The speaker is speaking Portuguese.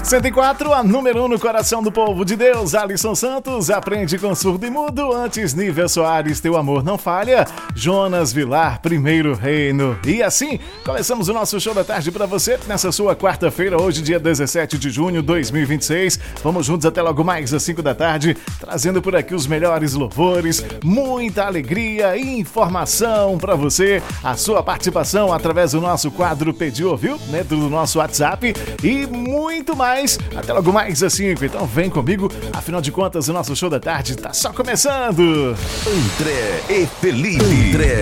104, a número 1 no coração do povo de Deus. Alisson Santos, aprende com surdo e mudo. Antes, Nívia Soares, teu amor não falha. Jonas Vilar, primeiro reino. E assim, começamos o nosso show da tarde pra você nessa sua quarta-feira, hoje dia 17 de junho de 2026. Vamos juntos até logo mais às 5 da tarde, trazendo por aqui os melhores louvores, muita alegria e informação pra você. A sua participação através do nosso quadro Pediu Ouviu, dentro do nosso WhatsApp e muito mais. Até logo mais às 5, então vem comigo, afinal de contas o nosso show da tarde tá só começando. André e Felipe.